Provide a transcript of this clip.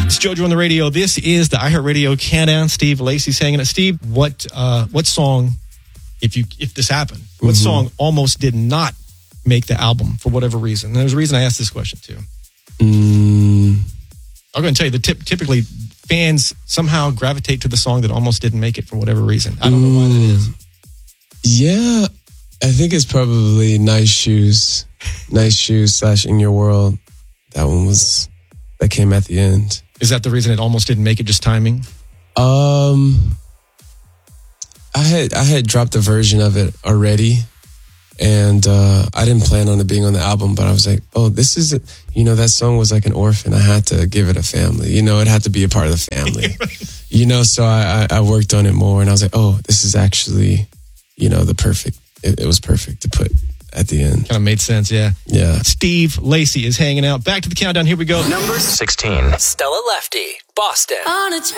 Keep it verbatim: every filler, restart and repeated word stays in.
It's JoJo on the radio. This is the iHeartRadio Countdown. Steve Lacy's hanging out. Steve, what uh, what song, if you if this happened, what mm-hmm. song almost did not make the album for whatever reason? And there's a reason I asked this question too. Mm. I'm going to tell you that tip, typically fans somehow gravitate to the song that almost didn't make it for whatever reason. I don't mm. know why that is. Yeah, I think it's probably Nice Shoes. Nice Shoes slash In Your World. That one was, that came at the end. Is that the reason it almost didn't make it, just timing? Um, I had I had dropped a version of it already, and uh, I didn't plan on it being on the album, but I was like, oh, this is, a, you know, that song was like an orphan. I had to give it a family. You know, it had to be a part of the family. You know, so I, I worked on it more, and I was like, oh, this is actually, you know, the perfect, it, it was perfect to put at the end. Kind of made sense, yeah. Yeah. Steve Lacy is hanging out. Back to the countdown. Here we go. Number sixteen. Stella Lefty, Boston. On a